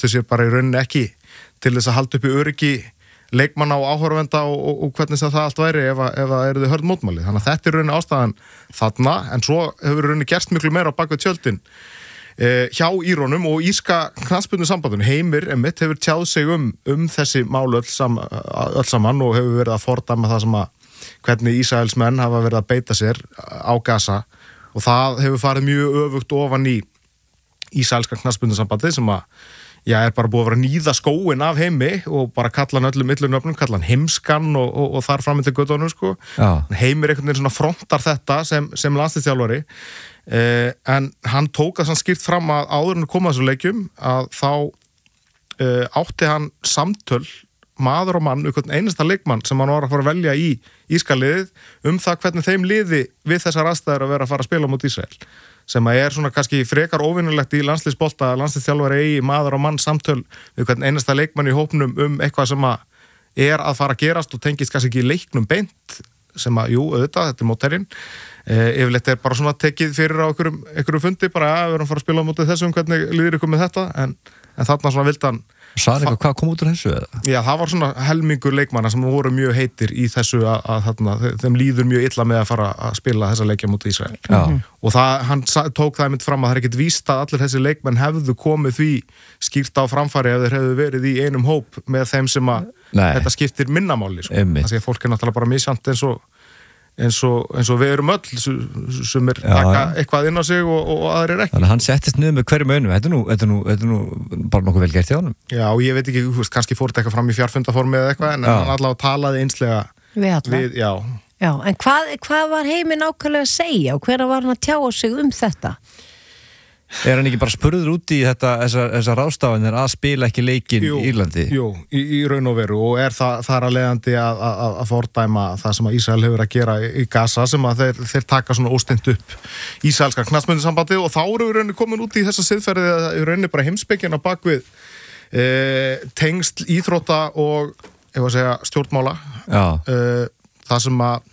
treystu sér bara í rauninni ekki til þess að halda upp í öryggi leikmanna og áhorfenda og hvernig það allt væri ef það eru þau hörð mótmæli. Þannig að þetta er rauninni ástæðan þarna, en svo hefur rauninni gerst miklu meira á bakvið tjöldin hjá Írónum og írska knattspyrnusambandinu. Heimir einmitt hefur tjáð sig þessi mál öll saman og hefur verið að fordæma það sem hvernig Ísraelsmenn hafa verið að beita sér á Gaza og það hefur farið mjög öfugt ofan í Ísraelska knattspyrnusambandi sem er bara búið að vera að níða skóin af Heimi og bara kalla hann öllum illunöfnum, kalla hann heimskan og þar fram til göttunum sko. Heimir einhvern veginn svona frontar þetta sem landsliðsþjálfari en hann tók það skýrt fram að áður en koma þessu leikjum að þá átti hann samtöl maður og mann, einhvern einasta leikmann sem hann var að fara að velja í ískaliðið það hvernig þeim liði við þessar aðstæður að vera að fara að spila mot Ísrael sem er svona kannski frekar óvinnulegt í landsliðsbolta að landsliðsþjálfari eigi maður og mann samtöl við hvern einasta leikmann í hópnum eitthvað sem er að fara að gerast og tengist kannski ekki leiknum beint sem auðvitað, þetta er mótherinn yfirleitt er bara svona tekið fyrir á einhverjum fundi, bara við erum að fara að spila á mótið þessum, hvernig líður ykkur með þetta en þarna svona vildan Sagði eitthvað, hvað kom út úr þessu? Já, það var svona helmingur leikmanna sem voru mjög heitir í þessu að þeim líður mjög illa með að fara að spila þessa leikja mútið Ísrael. Og hann tók það mynd fram að það er ekkert víst að allir þessi leikmenn hefðu komið því skýrt á framfæri ef þeir hefðu verið í einum hóp með þeim sem þetta skiptir minnamáli. Sko. Þannig að fólk er náttúrulega bara misjant eins og við erum öll sem taka eitthvað inn á sig og aðrir ekki. Þannig að hann settist niður með hverjum önum. Þetta er nú bara nokkuð vel gert hjá honum. Já, og ég veit ekki, kannski fór þetta eitthvað fram í fjarfundaformi eða eitthvað, en hann allavega talaði einslega við Já, en hvað var Heimir nákvæmlega að segja og hvernig var hann að tjá sig þetta? Er hann ekki bara spurður út í þessar ráðstafanir að spila ekki leikinn í Írlandi? Jú, í raun og veru og þar að leiðandi að fordæma það sem að Ísrael hefur að gera í Gaza sem að þeir taka svona óstint upp Ísraelska knattspyrnusambandi og þá eru við rauninni komin út í þessa siðferði að í rauninni bara heimspekin á bakvið tengsl íþrótta og stjórnmála það sem að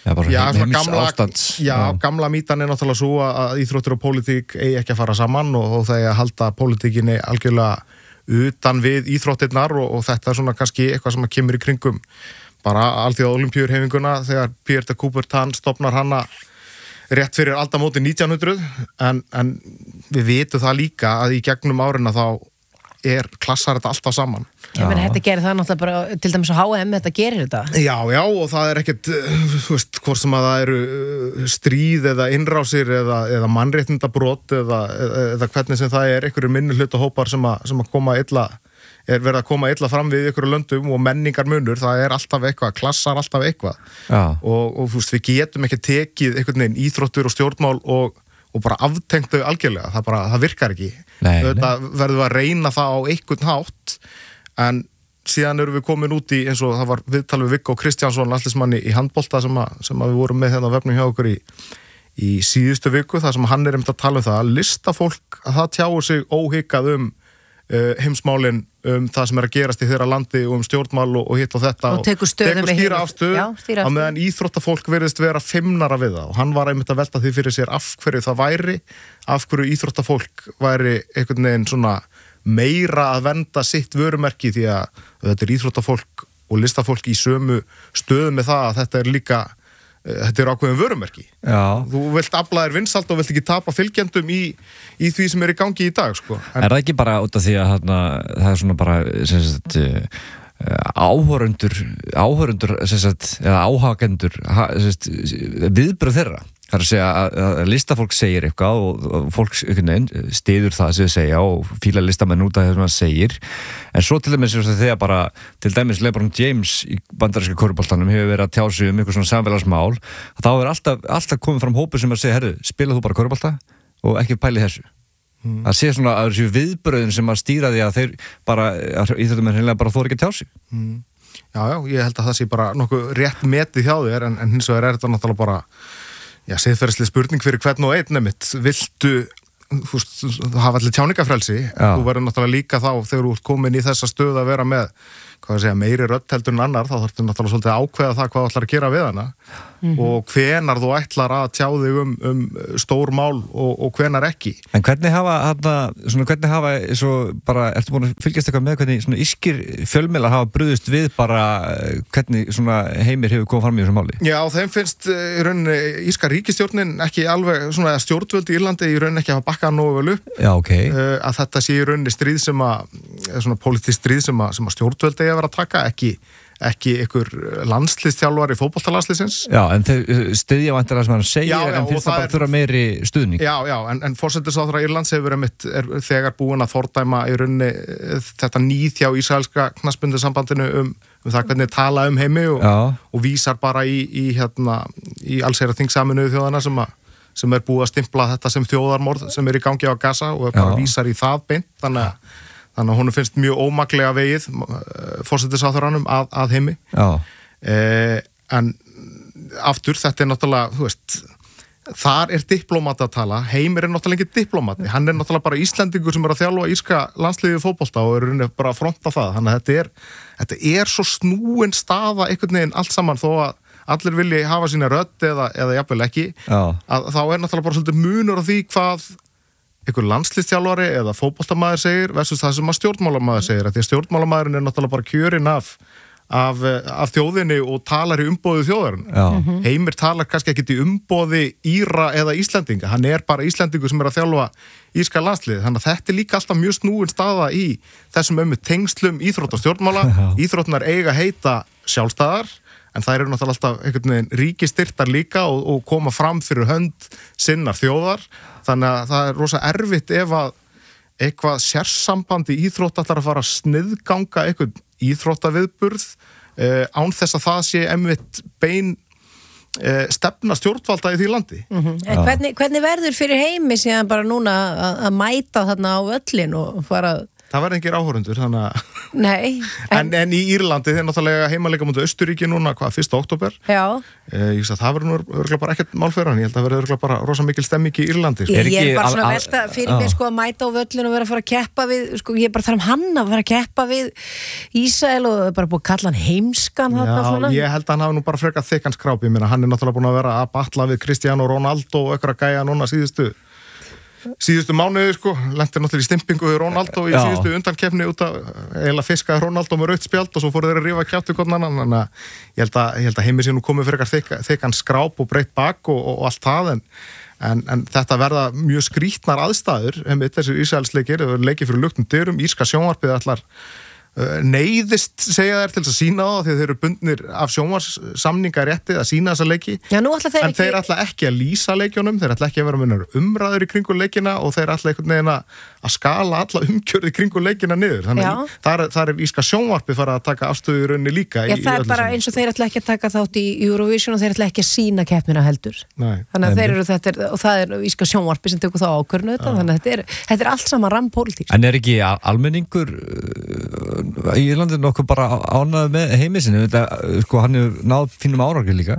gamla mítan er náttúrulega svo að íþróttir og pólitík eigi ekki að fara saman og það er að halda pólitíkinni algjörlega utan við íþróttirnar og þetta er svona kannski eitthvað sem kemur í kringum bara alþjóða Ólympíuhreyfinguna þegar Pierre de Coubertin stofnar hana rétt fyrir aldamóti 1900 en við vitum það líka að í gegnum árina þá klassar þetta alltaf saman. Ég meina, þetta gerir það náttúrulega bara, til dæmis á HM, þetta gerir þetta. Já, og það er ekkert, hvort sem að það eru stríð eða innrásir eða mannréttindabrot eða hvernig sem það einhverjir minnihlutahópar sem að koma illa, verið að koma illa fram við einhverju löndum og menningar munur, það alltaf eitthvað, klassar alltaf eitthvað. Og við getum ekki tekið einhvern veginn íþróttur og stjórnmál og bara aftengt þau algjörlega, það virkar ekki. Þetta verður við að reyna það á einhvern hátt, en síðan erum við komin út í, eins og það var viðtal við Viggo Kristjánsson, landsliðsmanni í handbolta sem við vorum með hérna á vefnum hjá okkur í síðustu viku, þar sem hann einmitt að tala það, að listafólk, að það tjáur sig óhikað heimsmálin það sem er að gerast í þeirra landi og stjórnmál og hitt og þetta og tekur stýra afstöðu á meðan íþróttafólk virðist vera feimnara við það og hann var einmitt að velta því fyrir sér af hverju það væri, af hverju íþróttafólk væri einhvern veginn svona meira að venda sitt vörumerki því að þetta er íþróttafólk og listafólk í sömu stöðu með það að þetta er líka þetta er ákveðin vörumerki. Þú vilt afla þér vinsæld og vilt ekki tapa fylgjendum í því sem er í gangi í dag sko. Er það ekki bara út af því að það er svona bara áhorundur eða áhagendur viðbröð þeirra? Það er að segja að listafólk segir eitthvað og fólk styður það sem þau segja og fíla listamenn út af það sem það segir en svo til dæmis þegar bara til dæmis LeBron James í bandaríska körfuboltanum hefur verið að tjá sig eitthvað svona samfélagsmál þá er alltaf komið fram hópur sem að segja herru, spila þú bara körfubolta og ekki pæli þessu það sé svona að þessu viðbröðin sem að stýra því að þeir bara íþróttamenn hreinlega bara þori ekki að tjá sig Já, ég held að það sé bara nokkuð rétt metið hjá þér en hins vegar þetta náttúrulega bara siðferðisleg spurning fyrir hvern og einn nefnitt. Viltu hafa allir tjáningafrelsi? Þú verður náttúrulega líka þá þegar þú ert komin í þessa stöð að vera með meiri rödd heldur en annar, þá þarftu náttúrulega svolítið að ákveða það hvað þú ætlar að gera við hana. og hvenar þú ætlar að tjá þig um stór mál og hvenar ekki. En hvernig hafa svo bara, ertu búin að fylgjast eitthvað með hvernig svona írskir fjölmiðlar hafa brugðist við bara hvernig svona Heimir hefur komið fram í þessu máli? Já, þeim finnst í rauninni írska ríkisstjórnin ekki alveg svona stjórnvöld í Írlandi í rauninni ekki hafa bakkað nógu vel upp. Já, ok. Að þetta sé í rauninni stríð sem svona pólitískt stríð sem að stjórnvöld eigi að vera að taka, ekki ykkur landsliðstjálfari fótboltalandsliðsins. Já, en þau styðja væntanlega sem hann segir, en finnst það bara þurfa meiri stuðning. Já, en forsætisráðherra Írlands hefur er þegar búin að fordæma í rauninni þetta nýð hjá ísraelska knattspyrnusambandinu það hvernig tala Heimi og vísar bara í allsherjarþing Sameinuðu þjóðanna sem búið að stimpla þetta sem þjóðarmorð sem í gangi á Gaza og bara vísar í það beint, þannig að honum finnst mjög ómaklega vegið forsætisráðherranum að Heimi. En aftur, þetta náttúrulega, þú veist, þar diplómat að tala, Heimir náttúrulega ekki diplómati, hann náttúrulega bara Íslendingur sem að þjálfa írska landsliðið fótbolta og bara að fronta það, þannig að þetta svo snúin staða einhvern veginn allt saman þó að allir vilji hafa sína rödd eða jafnvel ekki, að þá náttúrulega bara svolítið munur á því hvað einhver landsliðstjálfari eða fótboltamaður segir versus það sem að stjórnmálamaður segir, því að stjórnmálamaðurinn náttúrulega bara kjörinn af þjóðinni og talar í umboði þjóðarinn. Heimir talar kannski ekki í umboði Íra eða Íslendinga, hann bara Íslendingur sem að þjálfa írska landslið, þannig að þetta líka alltaf mjög snúin staða í þessum tengslum íþrótt og stjórnmála. Íþróttnar eiga heita sjálfstæðar, en þær eru náttúrulega alltaf einhvern veginn ríkistyrtar líka og koma fram fyrir hönd sinnar þjóðar, þannig að það rosa erfitt ef að eitthvað sérsambandi íþrótt ætlar að fara að sniðganga eitthvað íþróttaviðburð án þess að það sé einmitt bein stefna stjórnvalda í því landi. En hvernig verður fyrir Heimi síðan bara núna að mæta þarna á völlin og fara... Það verður engir áhorundur, þannig að... Nei. En í Írlandi, þeir náttúrulega heimaleika mútið Austurríki núna, 1. október. Já. Ég veist að það verður örgulega bara ekkert málfæran. Ég held að verður örgulega bara rosa mikil stemming í Írlandi. Ég bara svona velta fyrir mér að mæta á völlin og vera að fara að keppa við, ég bara þarf hann að vera að keppa við Ísrael og bara búið að kalla hann heimskan. Já, ég held að hann hafi nú bara frekar þykkan skráp. Ég meina, hann náttúrulega búin að vera að batla við Cristiano Ronaldo og einhverja gæja núna síðustu mánuði, lentir náttúrulega í stimpingu við Ronaldo í síðustu undankeppni út að eiginlega fiskaði Ronaldo með rautt spjald og svo fóru þeir að rífa kjátt við hvern annan, þannig að ég held að Heimir sé nú komið fyrir eitthvað þykkan skráp og breytt bak og allt það, en þetta verða mjög skrítnar aðstæður, þessir Ísraelsleikir, leikir fyrir luktum dyrum, írska sjónvarpið allar neyðist segja þær til þess að sína það því að þeir eru bundnir af sjónvarpssamningarétti að sína þessa leiki. Já, en þeir ætla ekki að lýsa leikjunum, þeir ætla ekki að vera með umræður í kringu leikina og þeir ætla einhvern veginn að skala alla umgjörði kringu leikina niður. Þannig þar írska sjónvarpið fara að taka afstöðu í rauninni líka. Það er bara eins og þeir ætla ekki að taka þátt í Eurovision og þeir ætla ekki að sína keppnina heldur. Nei. Þannig að þeir eru og það er írska sjónvarpið sem tekur þá ákvörðun þannig að þetta er allt saman rammpólitík. En er ekki almenningur í Írlandi nokkuð bara ánægður með Heimi sinni, hann hefur náð fínum árangri líka.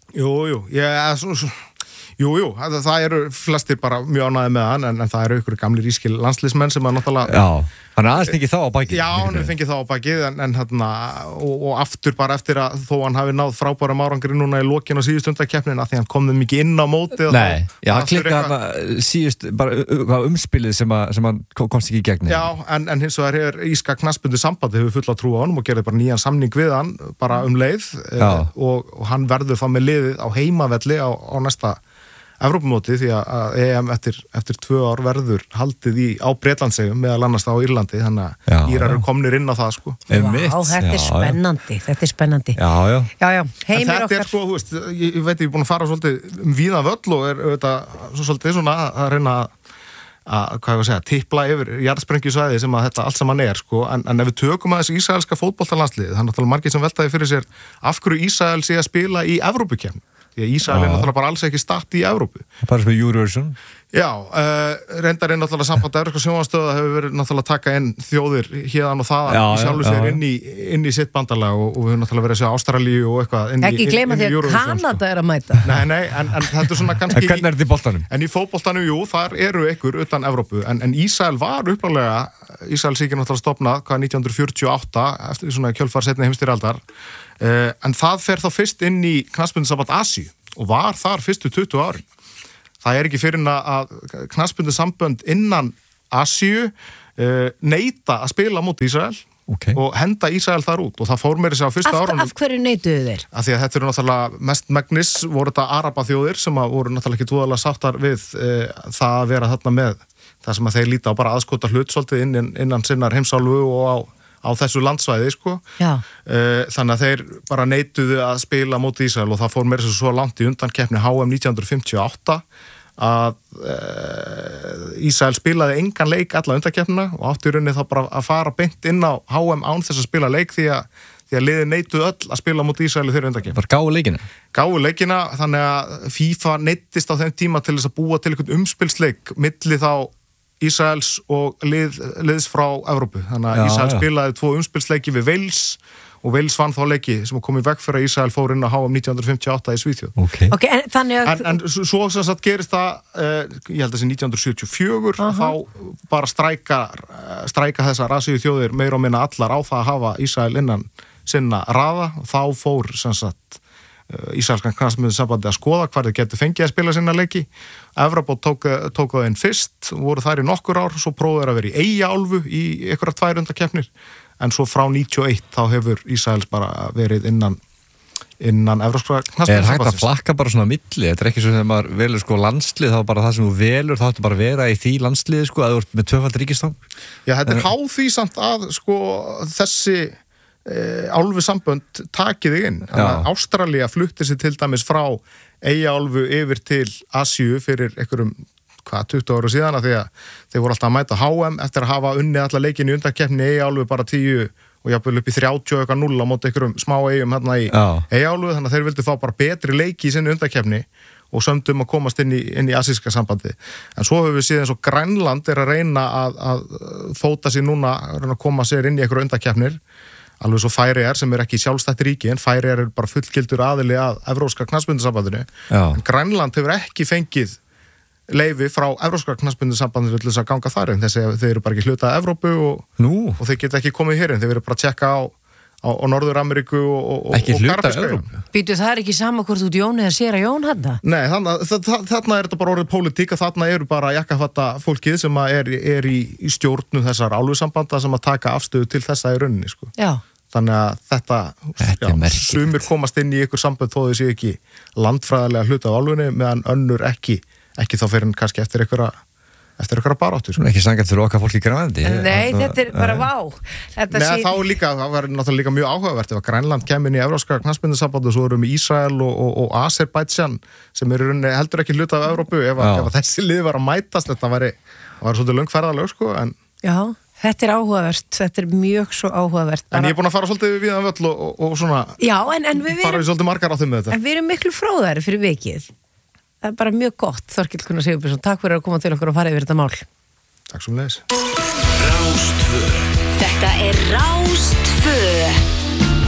Jú, það eru flestir bara mjög ánægðir með hann, en það eru ykkur gamlir ískil landsliðsmenn sem að náttúrulega... Já, hann er aðeins fengið þá á bakið. Já, hann er fengið þá á bakið, og aftur bara eftir að þó hann hafi náð frábærum árangri núna í lokin og síðustundakeppnin að því hann kom þeim ekki inn á móti. Nei, já, hann klikkaði hann síðust bara umspilið sem hann komst ekki í gegn. Já, en hins vegar er írska knattspyrnusambandið hefur fulla trú á honum og gerði bara nýjan samning við hann bara leið og hann verður þá með liðið á heimavelli á næsta Evrópumóti því að EM eftir 2 ár verður haldið á Bretlandseyjum meðal annars á Írlandi, þannig að Írar eru komnir inn á það þetta er spennandi. Já. Heimir okkar. Þetta þú veist, ég veit ég er búin að fara svolítið víða völl og er svolítið svona að reyna að tipla yfir jarðsprengjusvæði sem að þetta allt saman er, en ef við tökum að þessi ísraelska fótboltalandslið, það er náttúrulega margir sem veltaði fyrir sér af hverju Ísrael sé að spila í Evrópukeppni. Því að Ísrael er náttúrulega bara alls ekki statt í Evrópu. Bara sem Eurovision? Já, reyndar náttúrulega samband Evrópska sjónvarpsstöðva hefur verið náttúrulega að taka inn þjóðir hérðan og þaðan í sjálfu sér inn í sitt bandalag og við höfum náttúrulega verið að sjá Ástralíu og eitthvað inn í ekki gleyma því að Kanada er að mæta. Nei, en þetta svona kannski hvernig þetta í boltanum? En í fótboltanum, jú, þar eru ykkur utan Evrópu, en Ísrael var upprálega Ísraelsríki náttúrulega stofnað 1948 eftir svona kjölfar seinni heimsstyrjaldar, en það fer þá fyrst inn í knattspyrnusamband Asíu og var þar fyrstu 20 árin. Það er ekki fyrir að knattspyrnusambönd innan Asíu neita að spila móti Ísrael og henda Ísrael þar út og það fór meira sig á fyrsta árunum. Af hverju neituðu þeir? Af því að þetta eru náttúrulega mest megnis voru þetta arabaþjóðir sem voru náttúrulega ekki túðalega sáttar við það að vera þarna með það sem að þeir líta á bara aðskota hlut svolítið innan sinnar heimsálfu og á þessu landsvæði, sko. Þannig að þeir bara neituðu að spila móti Ísrael og það fór meira sig svo langt í undankeppni HM 1958 að Ísrael spilaði engan leik alla undankeppnina og átti í rauninni þá bara að fara beint inn á HM án þess að spila leik því að liðið neituðu öll að spila móti Ísrael í þeirra undankeppni. Bara gáfu leikina? Gáfu leikina, þannig að FIFA neittist á þeim tíma til þess að búa til einhvern umspilsleik milli þá Ísraels og liðs frá Evrópu. Þannig að Ísrael spilaði 2 umspilsleiki við Wales og Wales vann þá leiki sem kom í veg fyrir að Ísrael fór inn á HM 1958 í Svíþjóð. En svo sem sagt gerist það, ég held að þessi 1974, þá bara stræka þessar Asíu þjóðir meira og minna allar á það að hafa Ísrael innan sinna raða og þá fór sem sagt Ísraelskan knattspyrnusambandi að skoða hvar þeir getur fengið að spila sinna leiki. Evrópa tók það inn fyrst, voru þær í nokkur ár, svo prófuðu þeir að vera í Eyjaálfu í einhverjar 2 undankeppnir, en svo frá 91 þá hefur Ísraels bara verið innan Evrópska knattspyrnusambandsins. Er hægt að flakka bara svona milli? Þetta er ekki svo þegar maður velur sko landslið, þá bara það sem þú velur, þá ættu bara að vera í því landsliði sko, að þú ert með 2-fald ríkistang? Já, þetta er háð því samt að sko þessi álfu sambönd takið þig inn. Ástralía flutti sig til dæmis frá Eyjaálfu yfir til Asíu fyrir einhverjum 20 ára síðan að því að þeir voru alltaf að mæta HM eftir að hafa unnið alla leikin í undankeppni Eyjaálfu bara 10 og jafnvel upp í 30 á móti einhverjum smá eyjum hérna í Eyjaálfu, þannig að þeir vildu fá bara betri leiki í sinni undankeppni og sömdum að komast inn í asíska sambandi. En svo höfum við síðan eins og Grænland er að reyna að fóta sig núna, að reyna að koma sér inn í einhverju undankeppnir, alveg svo Færeyjar sem er ekki sjálfstætt ríki en Færeyjar er bara fullgildur aðili að Evrópska knattspyrnusambandinu. En Grænland hefur ekki fengið leyfi frá Evrópska knattspyrnusambandinu til þess að ganga þar en þeir eru bara ekki hluta af Evrópu og þeir geta ekki komið hér en þeir eru bara að tjekka á Norður-Ameríku og Karabískauðum. Býtu það ekki sama hvort út Jón eða séra Jón hann? Nei, þarna er þetta bara orðið pólitík að þarna eru bara jakkafatta fólkið sem er í stjórnum þessar álfusambanda sem að taka afstöðu til þessa í rauninni, sko. Já. Þannig að þetta sumir komast inn í ykkur samband þó þau séu ekki landfræðilega hluta á álfunni meðan önnur ekki þá fyrir en kannski eftir einhverja baráttu. Ekki sanngjarnt fyrir okkar fólk í Grænlandi. Nei, þetta er bara vá. Nei, það var náttúrulega líka mjög áhugavert ef að Grænland kemur inn í Evrópska knattspyrnusambandið og svo erum við Ísrael og Azerbaijan sem eru heldur ekki hluta af Evrópu ef þessi lið var að mætast, þetta var svolítið löng ferðalög, sko, en já, þetta er áhugavert, þetta er mjög svo áhugavert. En ég er búin að fara svolítið við völl og svona fara við svolítið margar á þeim með þetta. En við erum miklu fróðari fyrir vikið. Það er bara mjög gott, Þorkill Gunnar Sigurbjörnsson. Takk fyrir að koma til okkur og fara yfir þetta mál. Takk svo leiðis. Rás 2. Þetta er Rás 2.